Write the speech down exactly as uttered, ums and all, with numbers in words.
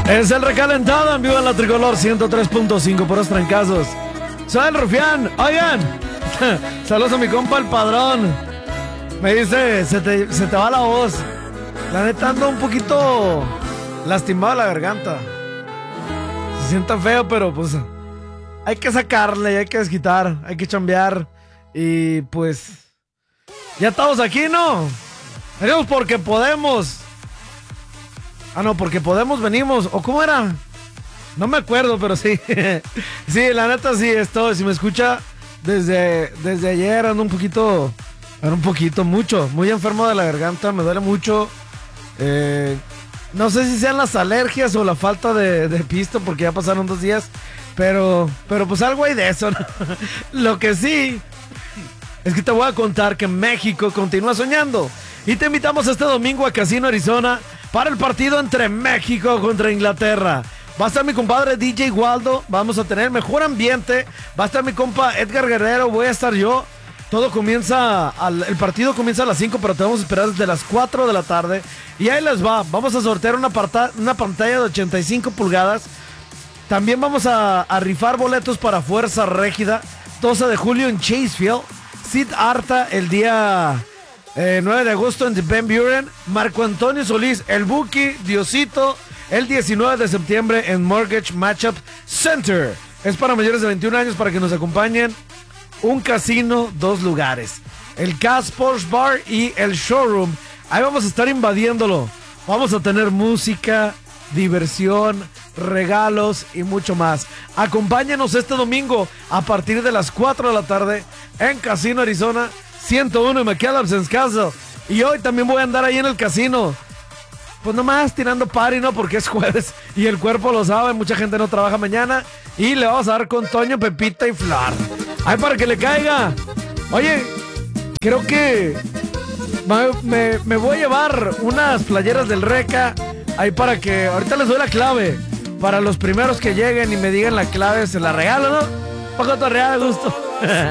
Es el recalentado en vivo en la Tricolor ciento tres punto cinco por los trancazos. Soy el Rufián. Oigan, saludos a mi compa el Padrón. Me dice, se te, se te va la voz. La neta ando un poquito lastimado la garganta. Se sienta feo, pero pues hay que sacarle, hay que desquitar, hay que chambear. Y pues ya estamos aquí, ¿no? Venimos porque podemos. Ah, no, porque podemos venimos. ¿O cómo era? No me acuerdo, pero sí. Sí, la neta sí estoy. Si me escucha desde, desde ayer ando un poquito, ando un poquito, mucho, muy enfermo de la garganta, me duele mucho. Eh, no sé si sean las alergias o la falta de, de pisto, porque ya pasaron dos días. Pero, pero pues algo hay de eso, ¿no? Lo que sí es que te voy a contar que México continúa soñando. Y te invitamos este domingo a Casino Arizona para el partido entre México contra Inglaterra. Va a estar mi compadre D J Waldo, vamos a tener mejor ambiente. Va a estar mi compa Edgar Guerrero, voy a estar yo. Todo comienza, al, el partido comienza a las cinco, pero te vamos a esperar desde las cuatro de la tarde. Y ahí les va, vamos a sortear una, parta, una pantalla de ochenta y cinco pulgadas. También vamos a, a rifar boletos para Fuerza Régida, doce de julio en Chasefield. Sid Arta el día eh, nueve de agosto en The Ben Buren. Marco Antonio Solís, el Buki, Diosito, el diecinueve de septiembre en Mortgage Matchup Center. Es para mayores de veintiún años para que nos acompañen. Un casino, dos lugares. El K Sports Bar y el Showroom. Ahí vamos a estar invadiéndolo. Vamos a tener música, diversión, regalos y mucho más. Acompáñanos este domingo a partir de las cuatro de la tarde en Casino Arizona ciento uno en McKellar Castle. Y hoy también voy a andar ahí en el casino. Pues nomás tirando party, ¿no? Porque es jueves y el cuerpo lo sabe, mucha gente no trabaja mañana. Y le vamos a dar con Toño, Pepita y Flor. Ay, para que le caiga. Oye, creo que me, me, me voy a llevar unas playeras del Reca. Ahí para que, ahorita les doy la clave. Para los primeros que lleguen y me digan la clave, se la regalo, ¿no? Poco te regalo, gusto.